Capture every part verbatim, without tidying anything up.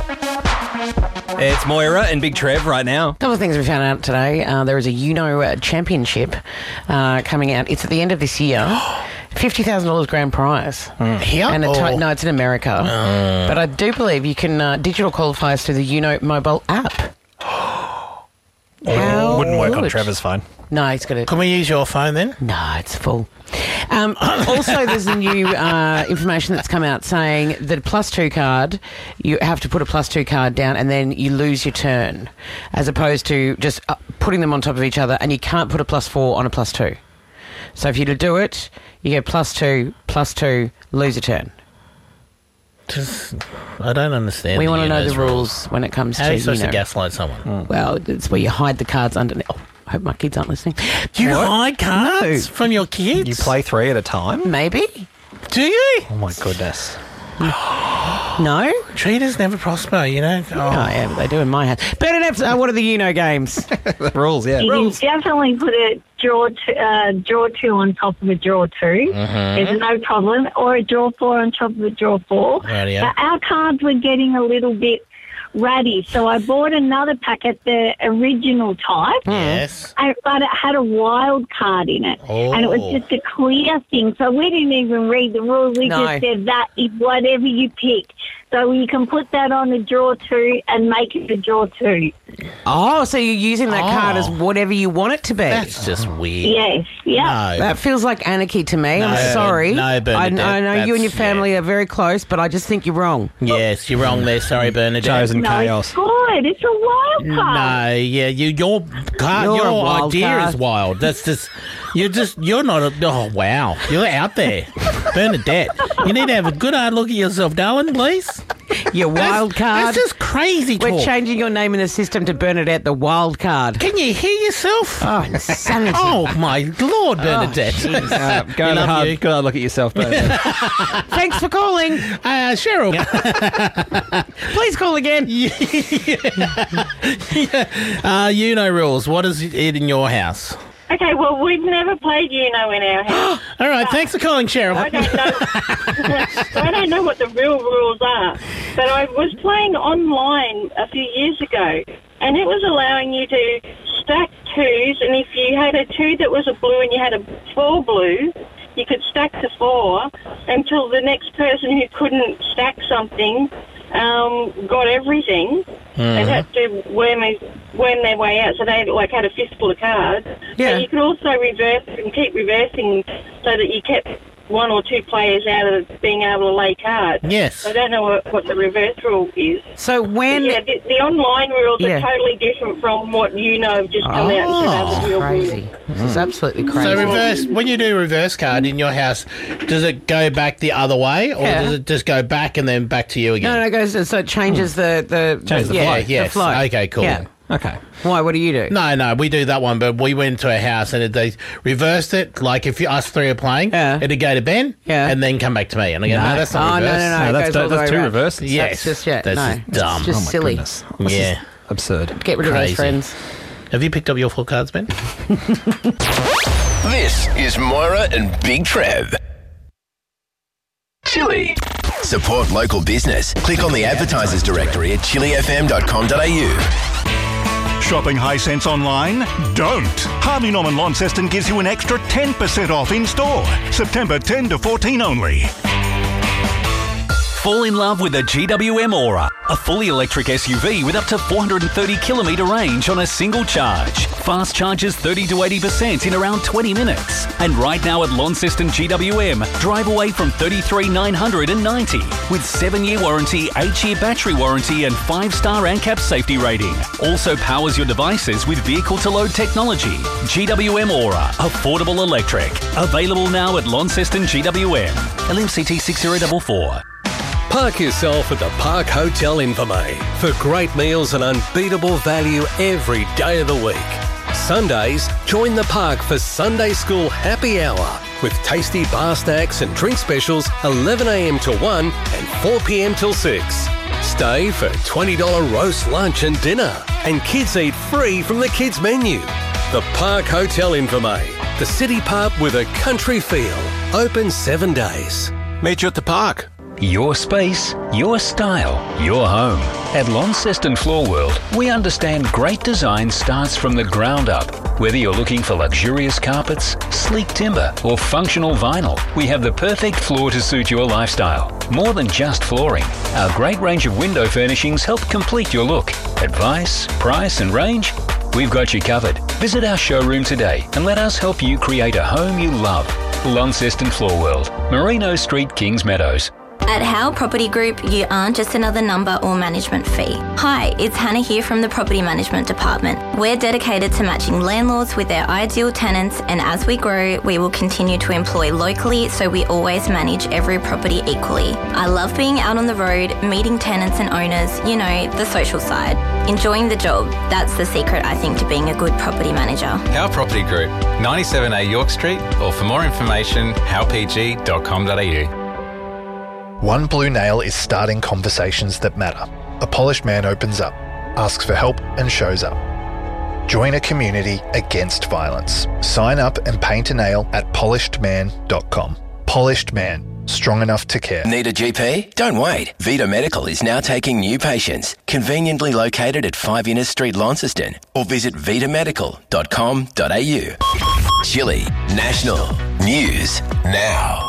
It's Moira and Big Trev right now. A couple of things we found out today. Uh, there is a Uno uh, Championship uh, coming out. It's at the end of this year. fifty thousand dollars grand prize. Mm. Here? And a Or- t- no, it's in America. Uh. But I do believe you can uh, digital qualifiers through the Uno mobile app. How Wouldn't work on good. Trevor's phone. No, he's got to... Can we use your phone then? No, it's full. Um, also, there's a new uh, information that's come out saying that a plus two card, you have to put a plus two card down and then you lose your turn, as opposed to just uh, putting them on top of each other, and you can't put a plus four on a plus two. So if you do it, you go plus two, plus two, lose a turn. Just, I don't understand. We the want to know Uno's the rules when it comes How to, are you supposed you know, to gaslight someone? well, it's where you hide the cards underneath. Oh, I hope my kids aren't listening. You What? hide cards No. from your kids? You play three at a time? Maybe? Do you? Oh, my goodness. No? Cheaters never prosper, you know? Oh. Oh, yeah, they do in my house. Bernadette, uh, what are the Uno games? The rules, yeah. You can definitely put a draw two, uh, draw two on top of a draw two. There's no problem. Or a draw four on top of a draw four. Rightio. But our cards were getting a little bit ratty, so I bought another pack at the original type. Yes. I, but it had a wild card in it, Oh. and it was just a clear thing. So we didn't even read the rules. We No. just said that is whatever you pick. So you can put that on a draw two and make it a draw two. Oh, so you're using that card Oh. as whatever you want it to be. That's just weird. Yes, yeah. No. That feels like anarchy to me. I'm No, sorry. no, I, Bernadette, I know you and your that's- family are very close, but I just think you're wrong. Yes, you're wrong there. Sorry, Bernadette. Chosen No, chaos. it's good. It's a wild card. No, yeah, you, your card, You're your a wild idea card. is wild. That's just, you're just, you're not. A, oh wow, you're out there, Bernadette. You need to have a good hard look at yourself, darling, please. Your wild That's- card. That's just crazy talk. We're changing your name in the system to Bernadette the Wild Card. Can you hear yourself? Oh, insanity. Oh my Lord, Bernadette. Uh, go We and love hard, you. go and look at yourself, Bernadette. Thanks for calling. uh, Cheryl. Please call again. uh, you know rules. What is it in your house? Okay, well, we've never played Uno in our house. All right, thanks for calling, Cheryl. I don't know. So I don't know what the real rules are. But I was playing online a few years ago, and it was allowing you to stack twos, and if you had a two that was a blue and you had a four blue, you could stack the four until the next person who couldn't stack something um, got everything. They had to worm, worm their way out, so they like had a fistful of cards. Yeah. But you could also reverse and keep reversing so that you kept one or two players out of being able to lay cards. Yes. I don't know what, what the reverse rule is. So when... Yeah, the, the online rules Yeah. are totally different from what you know have just come out and said are the real Crazy. rules. This is absolutely crazy. So reverse. When you do reverse card in your house, does it go back the other way, or Yeah. does it just go back and then back to you again? No, no, it goes, so it changes the... the Changes the yeah, flow. Yes. The flow. Okay, cool. Yeah. Okay. Why? What do you do? No, no, we do that one, but we went to a house and it, they reversed it. Like if you, us three are playing, Yeah. it'd go to Ben, Yeah. and then come back to me. And I go, no, No. that's not Oh, no, reverse. no, no. No, it that's, goes all the that's way two around. reverses. Yes, That's just, yeah, that's no. just dumb. It's just Oh, my silly. goodness. This is Yeah. absurd. Get rid of Crazy. those friends. Have you picked up your full cards, Ben? This is Moira and Big Trev. Chili. Support local business. Click on the advertisers directory at chili f m dot com dot a u. Shopping Hisense online? Don't! Harvey Norman Launceston gives you an extra ten percent off in store. September tenth to fourteenth only. Fall in love with a G W M Aura, a fully electric S U V with up to four hundred thirty kilometre range on a single charge. Fast charges thirty to eighty percent in around twenty minutes. And right now at Launceston G W M, drive away from thirty-three thousand nine hundred ninety with seven-year warranty, eight-year battery warranty and five-star ANCAP safety rating. Also powers your devices with vehicle-to-load technology. G W M Aura, affordable electric. Available now at Launceston G W M. L M C T six zero four four. Park yourself at the Park Hotel Infirmay for great meals and unbeatable value every day of the week. Sundays, join the park for Sunday School Happy Hour with tasty bar snacks and drink specials eleven a m till one and four p m till six. Stay for twenty dollars roast lunch and dinner, and kids eat free from the kids menu. The Park Hotel Infirmay, the city pub with a country feel. Open seven days. Meet you at the park. Your space, your style, your home. At Launceston Floor World, we understand great design starts from the ground up. Whether you're looking for luxurious carpets, sleek timber, or functional vinyl, we have the perfect floor to suit your lifestyle. More than just flooring, our great range of window furnishings help complete your look. Advice, price, and range? We've got you covered. Visit our showroom today and let us help you create a home you love. Launceston Floor World, Merino Street, Kings Meadows. At Howe Property Group, you aren't just another number or management fee. Hi, it's Hannah here from the Property Management Department. We're dedicated to matching landlords with their ideal tenants, and as we grow, we will continue to employ locally so we always manage every property equally. I love being out on the road, meeting tenants and owners, you know, the social side. Enjoying the job, that's the secret, I think, to being a good property manager. Howe Property Group, ninety-seven A York Street, or for more information, howe p g dot com dot a u. One Blue Nail is starting conversations that matter. A polished man opens up, asks for help and shows up. Join a community against violence. Sign up and paint a nail at polished man dot com. Polished Man, strong enough to care. Need a G P? Don't wait. Vita Medical is now taking new patients. Conveniently located at five Innes Street, Launceston, or visit vita medical dot com dot a u. Chile National News Now.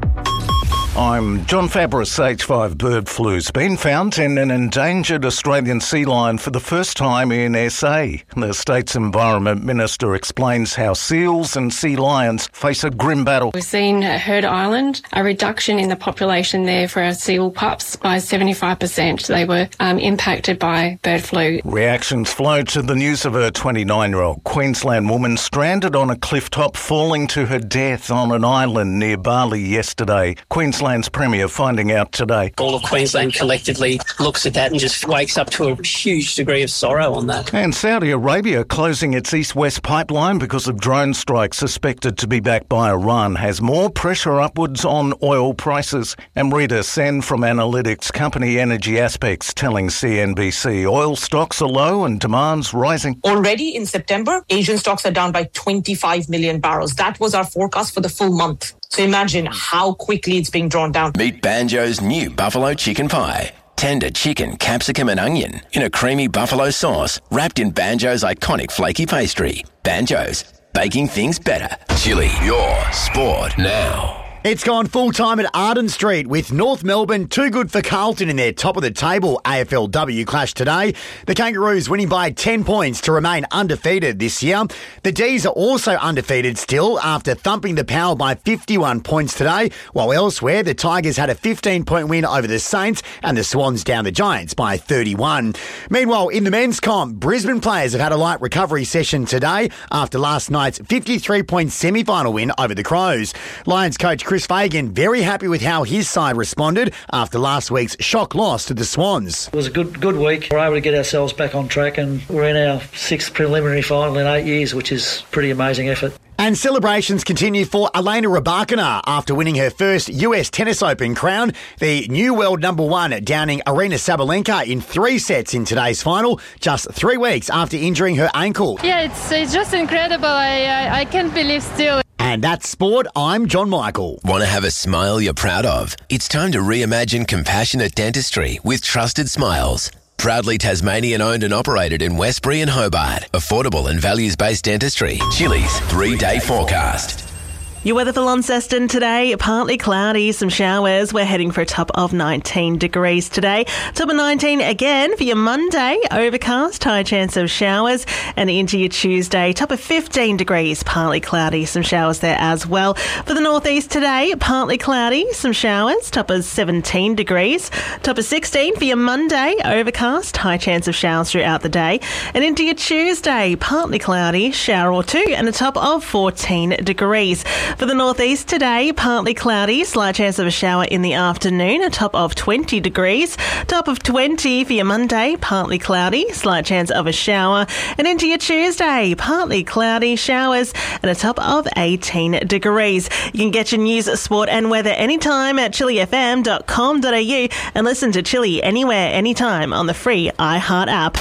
I'm John Fabris. H five bird flu's been found in an endangered Australian sea lion for the first time in S A. The state's Environment Minister explains how seals and sea lions face a grim battle. We've seen at Heard Island a reduction in the population there for our seal pups by seventy-five percent. They were um, impacted by bird flu. Reactions flow to the news of a twenty-nine-year-old Queensland woman stranded on a cliff top, falling to her death on an island near Bali yesterday. Queensland Queensland's Premier finding out today. All of Queensland collectively looks at that and just wakes up to a huge degree of sorrow on that. And Saudi Arabia closing its east-west pipeline because of drone strikes suspected to be backed by Iran has more pressure upwards on oil prices. And Rita Sen from analytics company Energy Aspects telling C N B C oil stocks are low and demand's rising. Already in September, Asian stocks are down by twenty-five million barrels. That was our forecast for the full month. So imagine how quickly it's being drawn down. Meet Banjo's new buffalo chicken pie. Tender chicken, capsicum and onion in a creamy buffalo sauce wrapped in Banjo's iconic flaky pastry. Banjo's, baking things better. Chili, your sport now. It's gone full-time at Arden Street with North Melbourne too good for Carlton in their top-of-the-table A F L W clash today. The Kangaroos winning by ten points to remain undefeated this year. The D's are also undefeated still after thumping the Power by fifty-one points today, while elsewhere the Tigers had a fifteen-point win over the Saints and the Swans down the Giants by thirty-one. Meanwhile, in the men's comp, Brisbane players have had a light recovery session today after last night's fifty-three-point semi-final win over the Crows. Lions coach Chris Fagan very happy with how his side responded after last week's shock loss to the Swans. It was a good good week. We're able to get ourselves back on track and we're in our sixth preliminary final in eight years, which is a pretty amazing effort. And celebrations continue for Elena Rybakina after winning her first U S Tennis Open crown. The new world number one downing Arina Sabalenka in three sets in today's final, just three weeks after injuring her ankle. Yeah, it's it's just incredible. I, I, I can't believe still. And that's sport. I'm John Michael. Want to have a smile you're proud of? It's time to reimagine compassionate dentistry with Trusted Smiles. Proudly Tasmanian owned and operated in Westbury and Hobart. Affordable and values-based dentistry. Chili's three-day forecast. Your weather for Launceston today, partly cloudy, some showers. We're heading for a top of nineteen degrees today. Top of nineteen again for your Monday, overcast, high chance of showers. And into your Tuesday, top of fifteen degrees, partly cloudy, some showers there as well. For the northeast today, partly cloudy, some showers, top of seventeen degrees. Top of sixteen for your Monday, overcast, high chance of showers throughout the day. And into your Tuesday, partly cloudy, shower or two, and a top of fourteen degrees. For the northeast today, partly cloudy, slight chance of a shower in the afternoon, a top of twenty degrees. Top of twenty for your Monday, partly cloudy, slight chance of a shower. And into your Tuesday, partly cloudy, showers, and a top of eighteen degrees. You can get your news, sport and weather anytime at chili f m dot com dot a u and listen to Chili anywhere, anytime on the free iHeart app.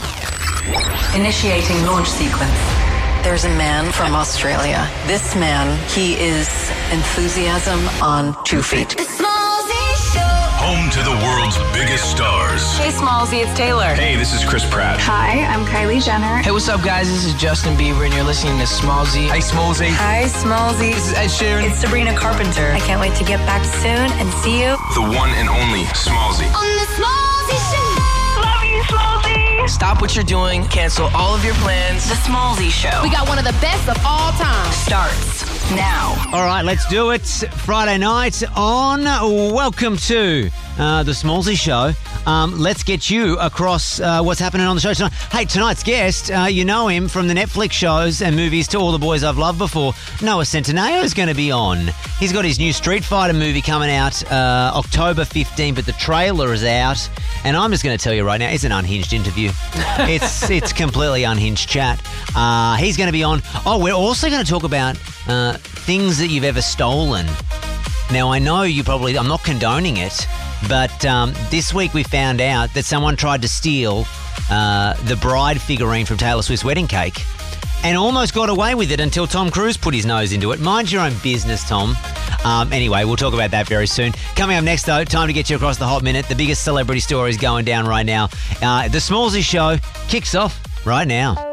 Initiating launch sequence. There's a man from Australia. This man, he is enthusiasm on two feet. The Smallzy Show. Home to the world's biggest stars. Hey, Smallsy, it's Taylor. Hey, this is Chris Pratt. Hi, I'm Kylie Jenner. Hey, what's up, guys? This is Justin Bieber, and you're listening to Smallsy. Hey, Smallsy. Hi, Smallsy. This is Ed Sheeran. It's Sabrina Carpenter. I can't wait to get back soon and see you. The one and only Smallsy. On the Smallsy Show. Love you, Smallsy. Stop what you're doing. Cancel all of your plans. The Smallsy Show. We got one of the best of all time. Starts now. All right, let's do it. Friday night on. Welcome to uh, the Smallsy Show. Um, let's get you across uh, what's happening on the show tonight. Hey, tonight's guest, uh, you know him from the Netflix shows and movies To All the Boys I've Loved Before. Noah Centineo is going to be on. He's got his new Street Fighter movie coming out uh, October fifteenth, but the trailer is out. And I'm just going to tell you right now, it's an unhinged interview. It's it's completely unhinged chat. Uh, he's going to be on. Oh, we're also going to talk about uh, things that you've ever stolen. Now, I know you probably, I'm not condoning it, but um, this week we found out that someone tried to steal uh, the bride figurine from Taylor Swift's wedding cake and almost got away with it until Tom Cruise put his nose into it. Mind your own business, Tom. Um, anyway, we'll talk about that very soon. Coming up next, though, time to get you across the hot minute. The biggest celebrity story is going down right now. Uh, the Smallsy Show kicks off right now.